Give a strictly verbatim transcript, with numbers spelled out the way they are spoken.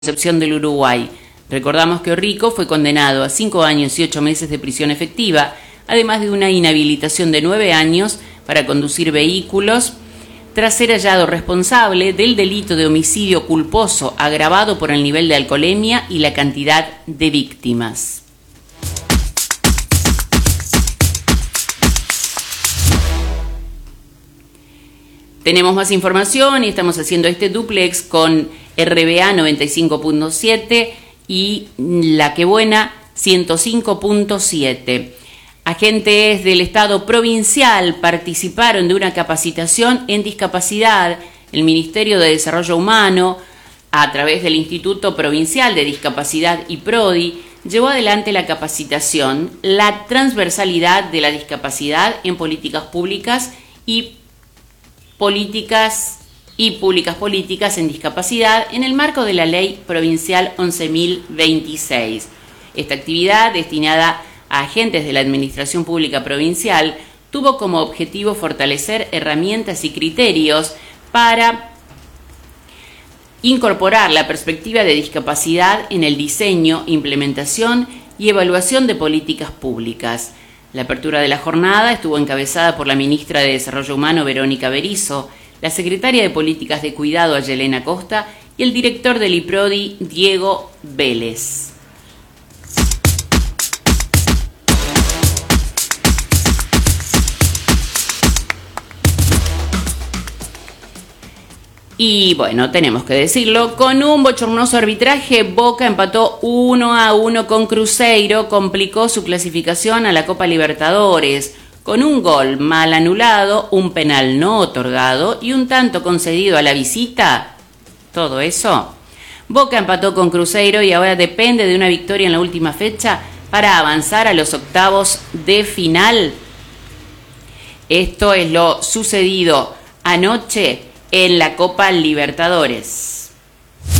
Concepción del Uruguay. Recordamos que Orrico fue condenado a cinco años y ocho meses de prisión efectiva, además de una inhabilitación de nueve años para conducir vehículos, tras ser hallado responsable del delito de homicidio culposo agravado por el nivel de alcoholemia y la cantidad de víctimas. Tenemos más información y estamos haciendo este duplex con R B A noventa y cinco punto siete y La Que Buena ciento cinco punto siete. Agentes del Estado provincial participaron de una capacitación en discapacidad. El Ministerio de Desarrollo Humano, a través del Instituto Provincial de Discapacidad y PRODI, llevó adelante la capacitación La transversalidad de la discapacidad en políticas públicas y políticas y públicas políticas en discapacidad en el marco de la Ley Provincial once mil veintiséis. Esta actividad, destinada a agentes de la Administración Pública Provincial, tuvo como objetivo fortalecer herramientas y criterios para incorporar la perspectiva de discapacidad en el diseño, implementación y evaluación de políticas públicas. La apertura de la jornada estuvo encabezada por la ministra de Desarrollo Humano, Verónica Berizo, la secretaria de Políticas de Cuidado, Ayelena Costa, y el director del IPRODI, Diego Vélez. Y bueno, tenemos que decirlo, con un bochornoso arbitraje, Boca empató uno a uno con Cruzeiro, complicó su clasificación a la Copa Libertadores, con un gol mal anulado, un penal no otorgado y un tanto concedido a la visita. Todo eso. Boca empató con Cruzeiro y ahora depende de una victoria en la última fecha para avanzar a los octavos de final. Esto es lo sucedido anoche en la Copa Libertadores.